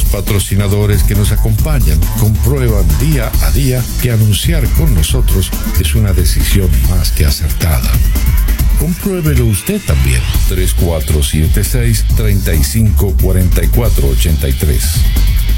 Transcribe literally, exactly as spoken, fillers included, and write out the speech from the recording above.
patrocinadores que nos acompañan comprueban día a día que anunciar con nosotros es una decisión más que acertada. Compruébelo usted también. tres cuatro siete seis, tres cinco cuatro cuatro ocho tres